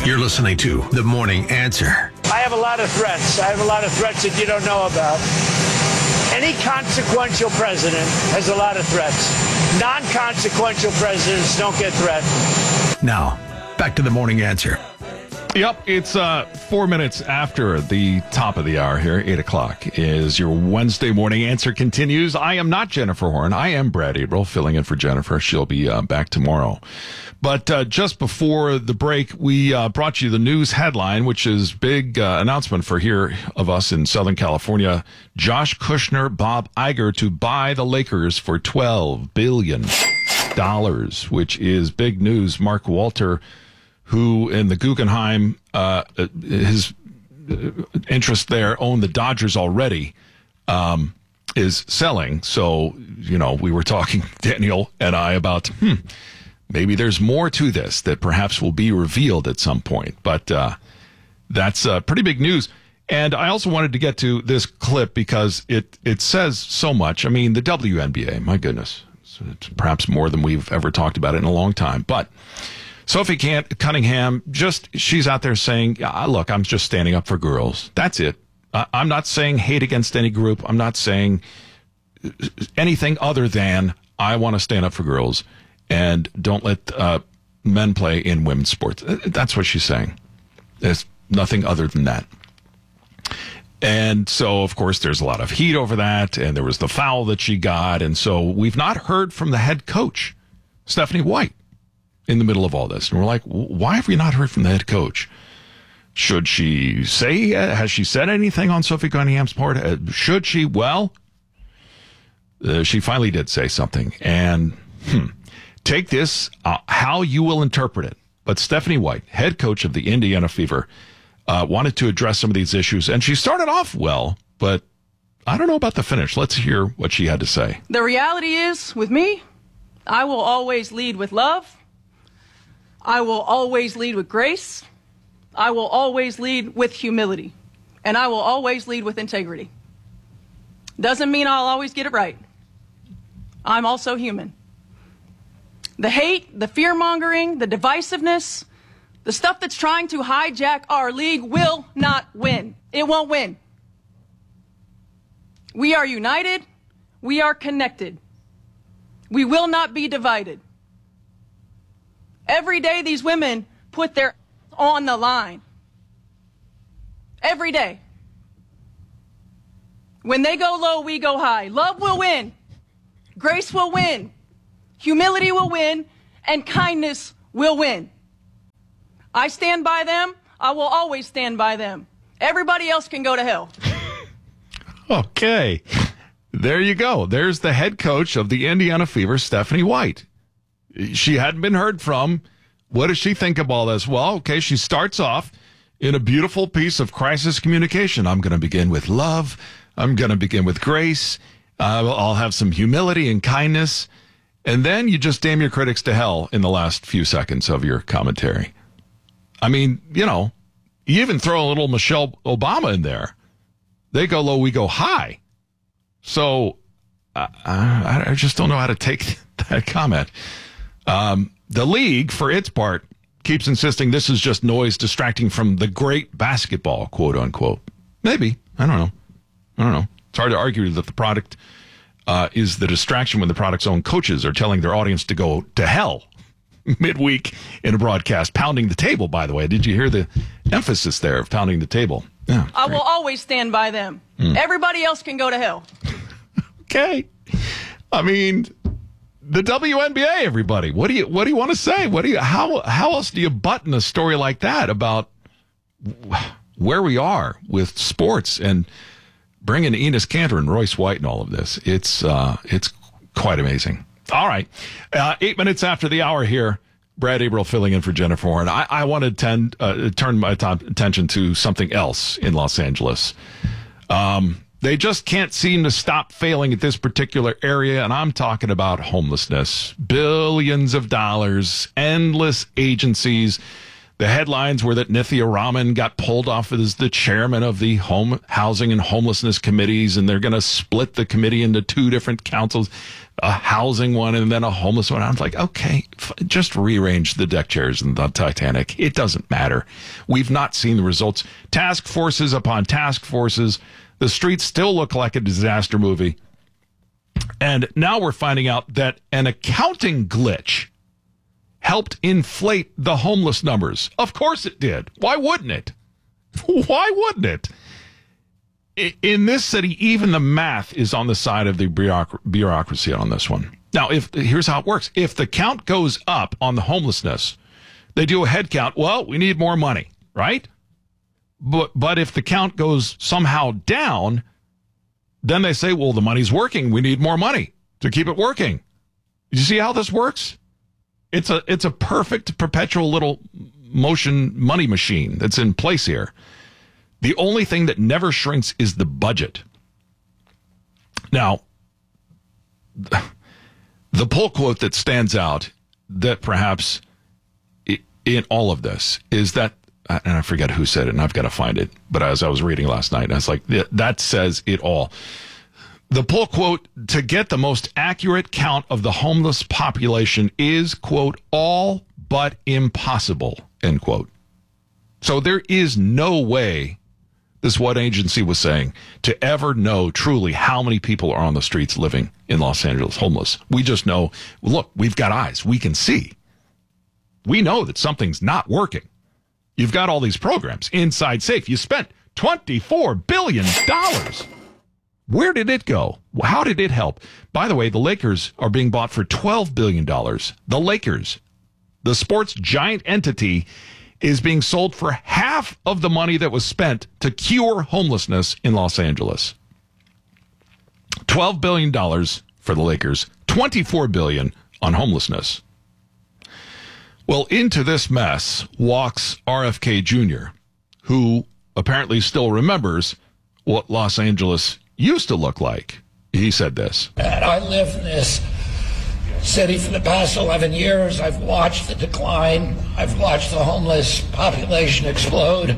You're listening to The Morning Answer. I have a lot of threats. I have a lot of threats that you don't know about. Any consequential president has a lot of threats. Non-consequential presidents don't get threatened. Now, back to The Morning Answer. Yep, it's 4 minutes after the top of the hour here. 8 o'clock is your Wednesday Morning Answer continues. I am not Jennifer Horn. I am Brad April, filling in for Jennifer. She'll be back tomorrow. But just before the break, we brought you the news headline, which is big announcement for here of us in Southern California. Josh Kushner, Bob Iger to buy the Lakers for $12 billion, which is big news. Mark Walter, who in the Guggenheim, his interest there, owned the Dodgers already, is selling. So, you know, we were talking, Daniel and I, about, maybe there's more to this that perhaps will be revealed at some point. But that's pretty big news. And I also wanted to get to this clip because it says so much. I mean, the WNBA, my goodness, it's perhaps more than we've ever talked about it in a long time. But Sophie Cunningham, she's out there saying, look, I'm just standing up for girls. That's it. I'm not saying hate against any group. I'm not saying anything other than I want to stand up for girls and don't let men play in women's sports. That's what she's saying. There's nothing other than that. And so, of course, there's a lot of heat over that, and there was the foul that she got. And so we've not heard from the head coach, Stephanie White, in the middle of all this. And we're like, why have we not heard from the head coach? Should she say, has she said anything on Sophie Cunningham's part? Should she? Well, she finally did say something. And take this how you will interpret it. But Stephanie White, head coach of the Indiana Fever, wanted to address some of these issues. And she started off well, but I don't know about the finish. Let's hear what she had to say. The reality is, with me, I will always lead with love. I will always lead with grace. I will always lead with humility. And I will always lead with integrity. Doesn't mean I'll always get it right. I'm also human. The hate, the fear-mongering, the divisiveness, the stuff that's trying to hijack our league will not win. It won't win. We are united. We are connected. We will not be divided. Every day these women put their on the line. Every day. When they go low, we go high. Love will win. Grace will win. Humility will win. And kindness will win. I stand by them. I will always stand by them. Everybody else can go to hell. Okay. There you go. There's the head coach of the Indiana Fever, Stephanie White. She hadn't been heard from. What does she think of all this? Well, okay, she starts off in a beautiful piece of crisis communication. I'm going to begin with love. I'm going to begin with grace. I'll have some humility and kindness. And then you just damn your critics to hell in the last few seconds of your commentary. I mean, you know, you even throw a little Michelle Obama in there. They go low, we go high. So I just don't know how to take that comment. The league, for its part, keeps insisting this is just noise distracting from the great basketball, quote unquote. Maybe. I don't know. It's hard to argue that the product is the distraction when the product's own coaches are telling their audience to go to hell midweek in a broadcast, pounding the table, by the way. Did you hear the emphasis there of pounding the table? Yeah, I will always stand by them. Everybody else can go to hell. Okay. I mean, the WNBA, everybody. What do you want to say? How else do you button a story like that about where we are with sports and bringing Enes Kanter and Royce White and all of this? It's quite amazing. All right. 8 minutes after the hour here, Brad April filling in for Jennifer Horn. I want to turn my attention to something else in Los Angeles. They just can't seem to stop failing at this particular area, and I'm talking about homelessness. Billions of dollars, endless agencies The headlines were that Nithya Raman got pulled off as the chairman of the Home Housing and Homelessness Committees, and they're going to split the committee into two different councils, a housing one and then a homeless one. I was like, okay, just rearrange the deck chairs in the Titanic. It doesn't matter. We've not seen the results. Task forces upon task forces. The streets still look like a disaster movie. And now we're finding out that an accounting glitch helped inflate the homeless numbers. Of course it did. Why wouldn't it? Why wouldn't it? In this city, even the math is on the side of the bureaucracy on this one. Now, here's how it works. If the count goes up on the homelessness, they do a head count. Well, we need more money, right? But if the count goes somehow down, then they say, well, the money's working. We need more money to keep it working. You see how this works? It's a perfect perpetual little motion money machine that's in place here. The only thing that never shrinks is the budget. Now, the pull quote that stands out that perhaps in all of this is that, and I forget who said it, and I've got to find it, but as I was reading last night, I was like, that says it all. The pull quote, to get the most accurate count of the homeless population is, quote, all but impossible, end quote. So there is no way, this is what agency was saying, to ever know truly how many people are on the streets living in Los Angeles homeless. We just know, look, we've got eyes. We can see. We know that something's not working. You've got all these programs. Inside Safe, you spent $24 billion. Where did it go? How did it help? By the way, the Lakers are being bought for $12 billion. The Lakers, the sports giant entity, is being sold for half of the money that was spent to cure homelessness in Los Angeles. $12 billion for the Lakers, $24 billion on homelessness. Well, into this mess walks RFK Jr., who apparently still remembers what Los Angeles used to look like. He said this. I live in this city for the past 11 years. I've watched the decline. I've watched the homeless population explode.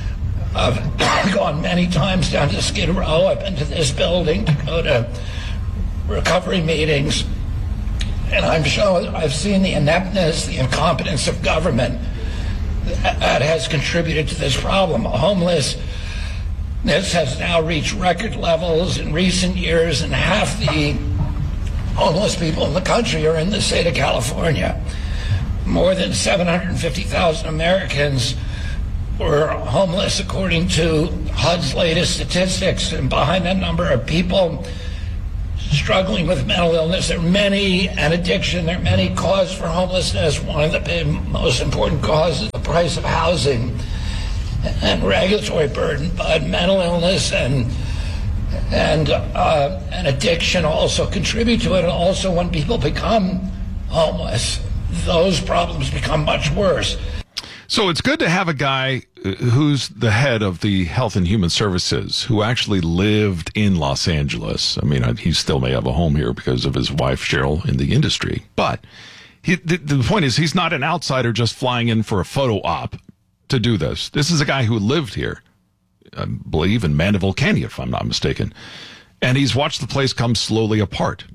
I've gone many times down to Skid Row. I've been to this building to go to recovery meetings. And I've seen the ineptness, the incompetence of government that has contributed to this problem. Homelessness has now reached record levels in recent years, and half the homeless people in the country are in the state of California. More than 750,000 Americans were homeless, according to HUD's latest statistics, and behind that number are people struggling with mental illness. There are many, and addiction. There are many causes for homelessness. One of the most important causes is the price of housing and regulatory burden, but mental illness and addiction also contribute to it. And also, when people become homeless, those problems become much worse. So it's good to have a guy who's the head of the Health and Human Services who actually lived in Los Angeles. I mean, he still may have a home here because of his wife, Cheryl, in the industry. But the point is, he's not an outsider just flying in for a photo op to do this. This is a guy who lived here, I believe, in Mandeville Canyon, if I'm not mistaken. And he's watched the place come slowly apart.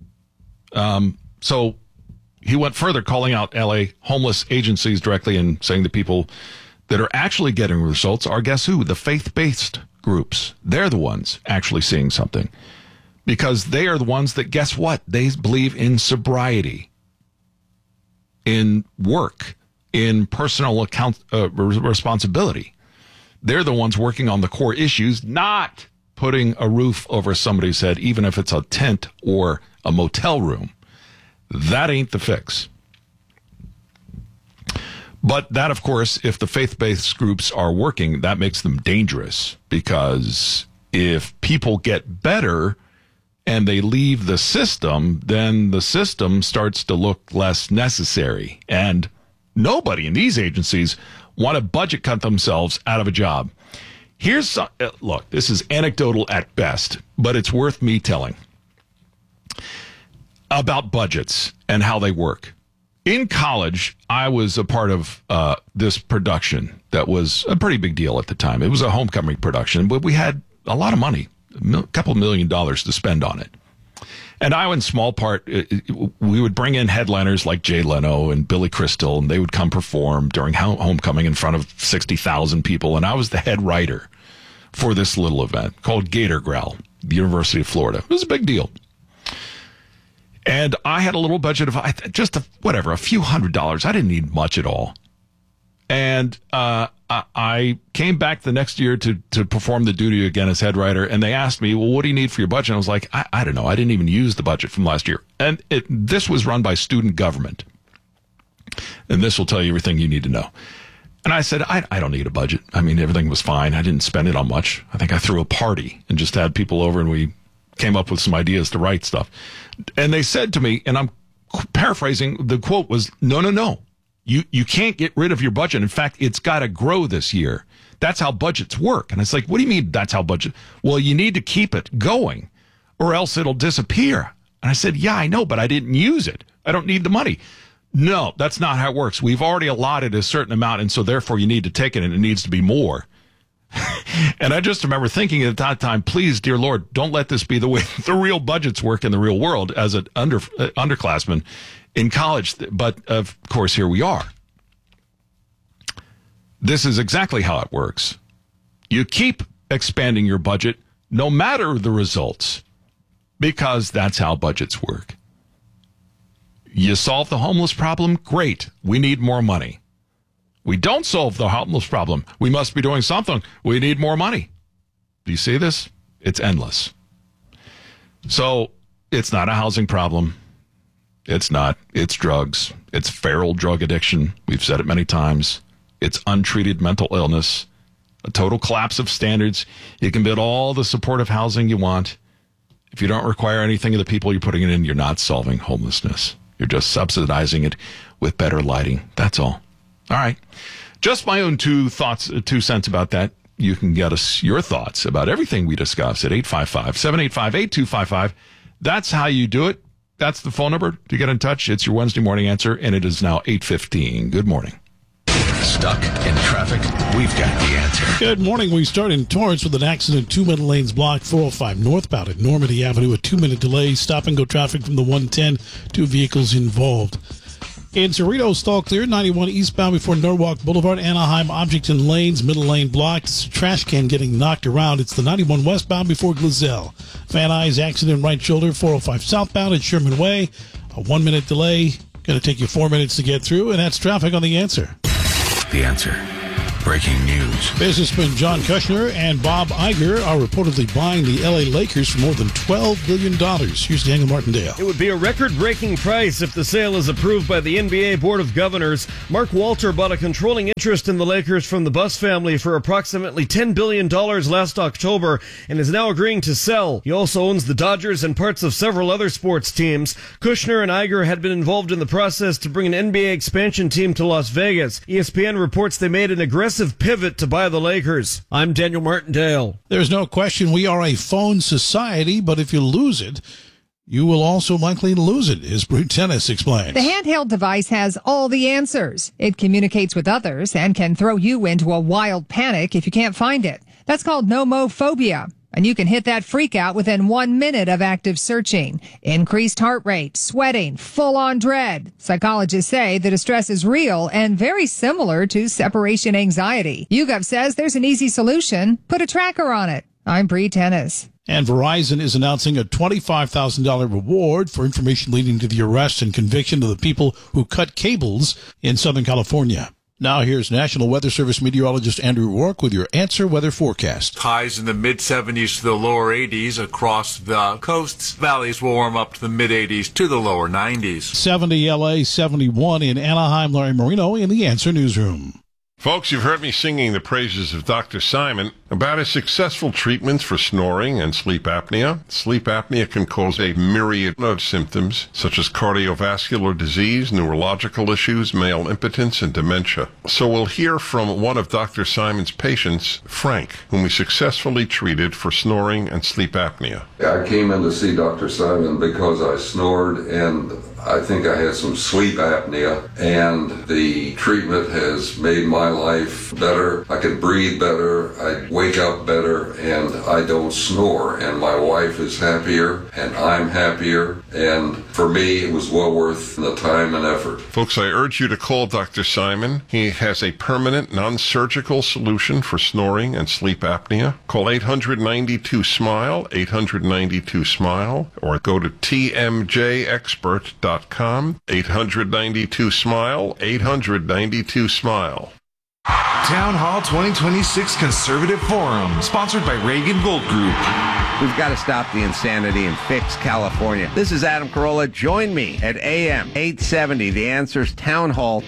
So he went further, calling out L.A. homeless agencies directly and saying the people that are actually getting results are, guess who? The faith-based groups. They're the ones actually seeing something. Because they are the ones that, guess what? They believe in sobriety, in work, in personal responsibility. They're the ones working on the core issues, not putting a roof over somebody's head, even if it's a tent or a motel room. That ain't the fix. But that, of course, if the faith-based groups are working, that makes them dangerous, because if people get better and they leave the system, then the system starts to look less necessary. And nobody in these agencies want to budget cut themselves out of a job. Here's look, this is anecdotal at best, but it's worth me telling about budgets and how they work. In college, I was a part of this production that was a pretty big deal at the time. It was a homecoming production, but we had a lot of money, a couple $1 million to spend on it. And I, in small part, we would bring in headliners like Jay Leno and Billy Crystal, and they would come perform during homecoming in front of 60,000 people. And I was the head writer for this little event called Gator Growl, the University of Florida. It was a big deal. And I had a little budget of just a few $100s. I didn't need much at all. And I came back the next year to perform the duty again as head writer, and they asked me, well, what do you need for your budget? And I was like, I don't know. I didn't even use the budget from last year. And this was run by student government. And this will tell you everything you need to know. And I said, I don't need a budget. I mean, everything was fine. I didn't spend it on much. I think I threw a party and just had people over, and we came up with some ideas to write stuff. And they said to me, and I'm paraphrasing, the quote was, no. You can't get rid of your budget. In fact, it's got to grow this year. That's how budgets work. And it's like, what do you mean that's how budget? Well, you need to keep it going or else it'll disappear. And I said, yeah, I know, but I didn't use it. I don't need the money. No, that's not how it works. We've already allotted a certain amount, and so therefore you need to take it, and it needs to be more. And I just remember thinking at that time, please, dear Lord, don't let this be the way the real budgets work in the real world as an underclassman in college. But, of course, here we are. This is exactly how it works. You keep expanding your budget no matter the results, because that's how budgets work. You solve the homeless problem? Great. We need more money. We don't solve the homeless problem. We must be doing something. We need more money. Do you see this? It's endless. So it's not a housing problem. It's not. It's drugs. It's feral drug addiction. We've said it many times. It's untreated mental illness, a total collapse of standards. You can build all the supportive housing you want. If you don't require anything of the people you're putting it in, you're not solving homelessness. You're just subsidizing it with better lighting. That's all. All right. Just my own 2 cents about that. You can get us your thoughts about everything we discuss at 855-785-8255. That's how you do it. That's the phone number to get in touch. It's your Wednesday morning answer, and it is now 8:15. Good morning. Stuck in traffic? We've got the answer. Good morning. We start in Torrance with an accident. 2 middle lanes blocked. 405 northbound at Normandy Avenue. A 2-minute delay. Stop and go traffic from the 110. 2 vehicles involved. In Cerritos, stall clear. 91 eastbound before Norwalk Boulevard. Anaheim, Objecton Lanes. Middle lane blocked. Trash can getting knocked around. It's the 91 westbound before Glazell. Van Nuys accident right shoulder. 405 southbound at Sherman Way. A 1-minute delay. Going to take you 4 minutes to get through, and that's traffic on The Answer. The Answer. Breaking news. Businessmen John Kushner and Bob Iger are reportedly buying the L.A. Lakers for more than $12 billion. Here's Daniel Martindale. It would be a record-breaking price if the sale is approved by the NBA Board of Governors. Mark Walter bought a controlling interest in the Lakers from the Buss family for approximately $10 billion last October and is now agreeing to sell. He also owns the Dodgers and parts of several other sports teams. Kushner and Iger had been involved in the process to bring an NBA expansion team to Las Vegas. ESPN reports they made an aggressive pivot to buy the Lakers. I'm Daniel Martindale. There's no question we are a phone society, but if you lose it, you will also likely lose it, as Brute Tennis explains. The handheld device has all the answers. It communicates with others and can throw you into a wild panic if you can't find it. That's called nomophobia. And you can hit that freak out within 1 minute of active searching. Increased heart rate, sweating, full-on dread. Psychologists say the distress is real and very similar to separation anxiety. YouGov says there's an easy solution. Put a tracker on it. I'm Bree Tennis. And Verizon is announcing a $25,000 reward for information leading to the arrest and conviction of the people who cut cables in Southern California. Now here's National Weather Service meteorologist Andrew Rourke with your Answer Weather Forecast. Highs in the mid-70s to the lower 80s across the coasts. Valleys will warm up to the mid-80s to the lower 90s. 70 LA, 71 in Anaheim. Larry Marino in the Answer Newsroom. Folks, you've heard me singing the praises of Dr. Simon about his successful treatments for snoring and sleep apnea. Sleep apnea can cause a myriad of symptoms, such as cardiovascular disease, neurological issues, male impotence, and dementia. So we'll hear from one of Dr. Simon's patients, Frank, whom we successfully treated for snoring and sleep apnea. I came in to see Dr. Simon because I snored and I think I had some sleep apnea, and the treatment has made my life better. I can breathe better, I wake up better, and I don't snore. And my wife is happier, and I'm happier. And for me, it was well worth the time and effort. Folks, I urge you to call Dr. Simon. He has a permanent, non-surgical solution for snoring and sleep apnea. Call 892-SMILE, 892-SMILE, or go to tmjexpert.com, 892-SMILE, 892-SMILE. Town Hall 2026 Conservative Forum, sponsored by Reagan Gold Group. We've got to stop the insanity and fix California. This is Adam Carolla. Join me at AM 870, The Answer's Town Hall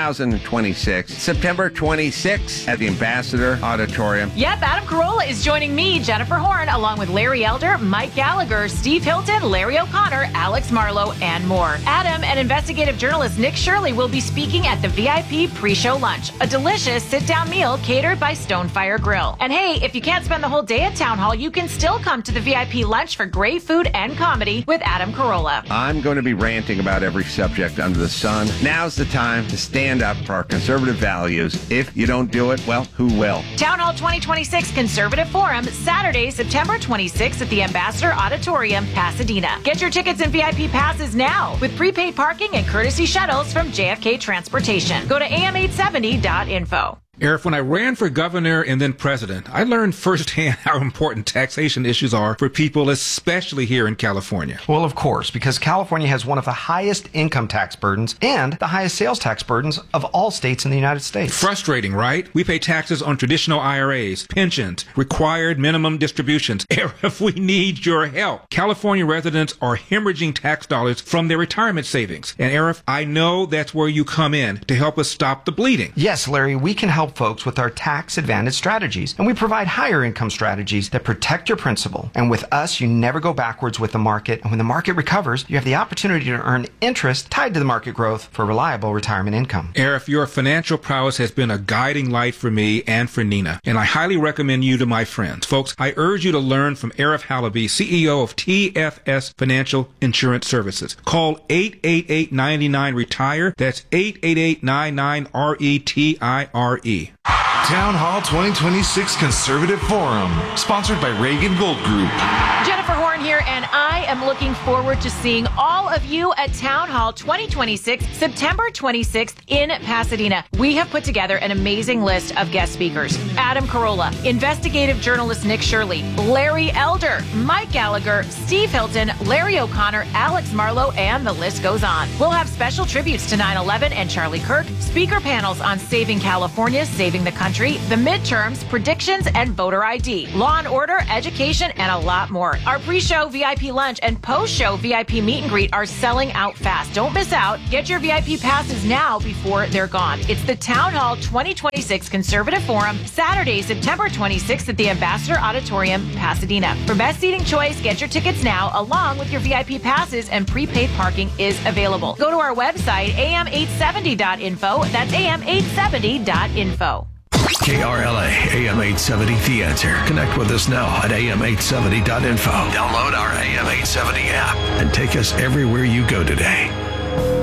2026, September 26th at the Ambassador Auditorium. Yep, Adam Carolla is joining me, Jennifer Horn, along with Larry Elder, Mike Gallagher, Steve Hilton, Larry O'Connor, Alex Marlowe, and more. Adam and investigative journalist Nick Shirley will be speaking at the VIP pre-show lunch, a delicious sit-down meal catered by Stonefire Grill. And hey, if you can't spend the whole day at Town Hall, you can still come to the VIP lunch for great food and comedy with Adam Carolla. I'm going to be ranting about every subject under the sun. Now's the time to stand up for our conservative values. If you don't do it, well, who will? Town Hall 2026 Conservative Forum, Saturday, September 26th at the Ambassador Auditorium, Pasadena. Get your tickets and VIP passes now with prepaid parking and courtesy shuttles from JFK Transportation. Go to am870.info. Eric, when I ran for governor and then president, I learned firsthand how important taxation issues are for people, especially here in California. Well, of course, because California has one of the highest income tax burdens and the highest sales tax burdens of all states in the United States. Frustrating, right? We pay taxes on traditional IRAs, pensions, required minimum distributions. Eric, we need your help. California residents are hemorrhaging tax dollars from their retirement savings. And Eric, I know that's where you come in to help us stop the bleeding. Yes, Larry, we can help folks with our tax advantage strategies, and we provide higher income strategies that protect your principal. And with us, you never go backwards with the market, and when the market recovers, you have the opportunity to earn interest tied to the market growth for reliable retirement income. Arif, your financial prowess has been a guiding light for me and for Nina, and I highly recommend you to my friends. Folks, I urge you to learn from Arif Halaby, CEO of TFS Financial Insurance Services. Call 888-99-RETIRE. That's 888-99-RETIRE. Town Hall 2026 Conservative Forum, sponsored by Reagan Gold Group. Jennifer Horn here, and I am looking forward to seeing all of you at Town Hall 2026, September 26th in Pasadena. We have put together an amazing list of guest speakers. Adam Carolla, investigative journalist Nick Shirley, Larry Elder, Mike Gallagher, Steve Hilton, Larry O'Connor, Alex Marlowe, and the list goes on. We'll have special tributes to 9/11 and Charlie Kirk, speaker panels on saving California, saving the country, the midterms, predictions, and voter ID, law and order, education, and a lot more. Our pre-show VIP lunch and post-show VIP meet and greet are selling out fast. Don't miss out. Get your VIP passes now before they're gone. It's the Town Hall 2026 Conservative Forum, Saturday, September 26th at the Ambassador Auditorium, Pasadena. For best seating choice, get your tickets now, along with your VIP passes, and prepaid parking is available. Go to our website, am870.info. That's am870.info. KRLA AM 870 The Answer. Connect with us now at am870.info. Download our AM 870 app and take us everywhere you go today.